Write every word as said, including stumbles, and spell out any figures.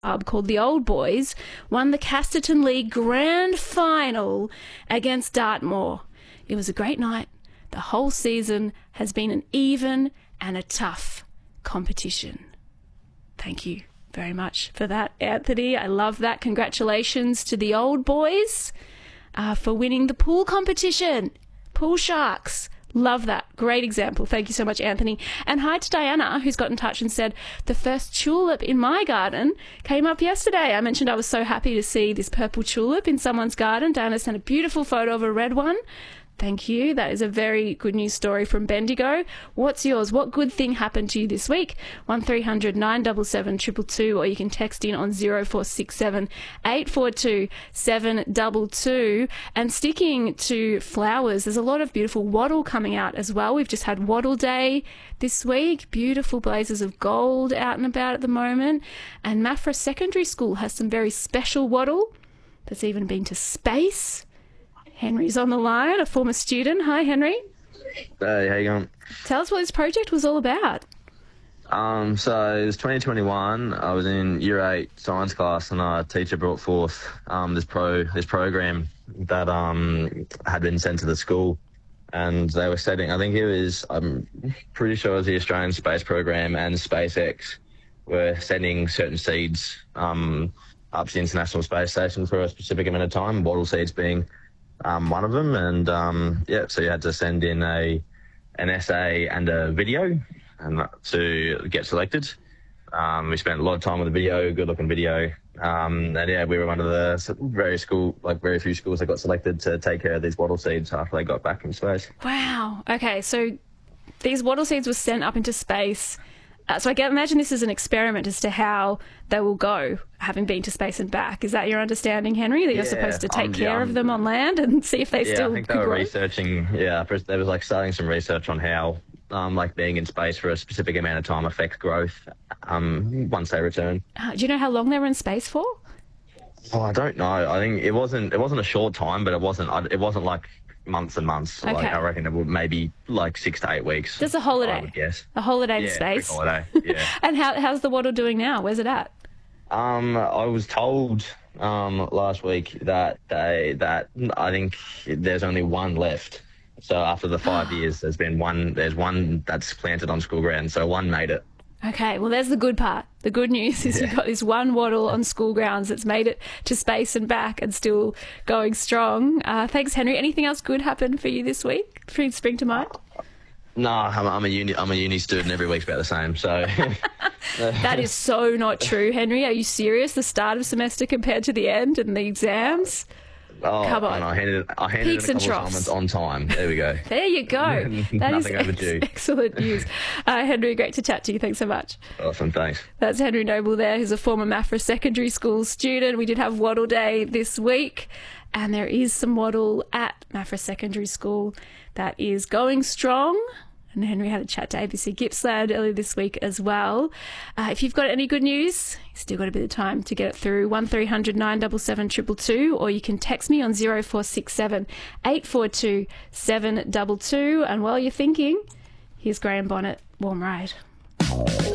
club called the Old Boys won the Casterton League Grand Final against Dartmoor. It was a great night. The whole season has been an even and a tough competition. Thank you very much for that, Anthony. I love that. Congratulations to the Old Boys uh, for winning the pool competition. Pool Sharks. Love that. Great example. Thank you so much, Anthony. And hi to Diana, who's got in touch and said, the first tulip in my garden came up yesterday. I mentioned I was so happy to see this purple tulip in someone's garden. Diana sent a beautiful photo of a red one. Thank you. That is a very good news story from Bendigo. What's yours? What good thing happened to you this week? one three hundred nine seven seven two two two, or you can text in on zero four six seven eight four two seven two two. And sticking to flowers, there's a lot of beautiful wattle coming out as well. We've just had Wattle Day this week. Beautiful blazes of gold out and about at the moment. And Maffra Secondary School has some very special wattle that's even been to space. Henry's on the line, a former student. Hi, Henry. Hey, how you going? Tell us what this project was all about. Um, so it was twenty twenty-one. I was in year eight science class, and our teacher brought forth um, this pro this program that um, had been sent to the school, and they were setting. I think it was. I'm pretty sure it was the Australian Space Program and SpaceX were sending certain seeds um, up to the International Space Station for a specific amount of time. Wattle seeds being Um, one of them, and um, yeah, so you had to send in a an essay and a video, and to get selected. Um, we spent a lot of time on the video, good looking video, um, and yeah, we were one of the very school, like very few schools that got selected to take care of these wattle seeds after they got back from space. Wow. Okay, so these wattle seeds were sent up into space. Uh, so I can imagine this is an experiment as to how they will go, having been to space and back. Is that your understanding, Henry, that you're Yeah, supposed to take um, care yeah, of them on land and see if they yeah, still I think they could were grow? researching, yeah, there was like starting some research on how um, like being in space for a specific amount of time affects growth um, once they return. Uh, do you know how long they were in space for? Oh, I don't know. I think it wasn't, it wasn't a short time, but it wasn't, it wasn't like months and months. Okay. Like I reckon it would maybe like six to eight weeks. Just a holiday. I would guess. A holiday Yeah, to space. quick holiday. Yeah. And how, how's the wattle doing now? Where's it at? um, I was told um last week that they that I think there's only one left. So after the five years, there's been one. There's one that's planted on school ground. So one made it. Okay, well, there's the good part. The good news is Yeah. you've got this one wattle on school grounds that's made it to space and back and still going strong. Uh, thanks, Henry. Anything else good happened for you this week? Spring, spring to mind? No, I'm, I'm a uni. I'm a uni student. Every week's about the same. So That is so not true, Henry. Are you serious? The start of semester compared to the end and the exams? oh, Come on. and I handed I handed Peaks in a and couple of troughs. assignments on time. There we go. There you go. That is Nothing ex- overdue. excellent news. Uh, Henry, great to chat to you. Thanks so much. Awesome. Thanks. That's Henry Noble there, who's a former Maffra Secondary School student. We did have Wattle Day this week, and there is some wattle at Maffra Secondary School that is going strong. And Henry had a chat to A B C Gippsland earlier this week as well. Uh, if you've got any good news, you've still got a bit of time to get it through. one three hundred nine seven seven two two two, or you can text me on zero four six seven eight four two seven two two. And while you're thinking, here's Graham Bonnet, Warm Ride.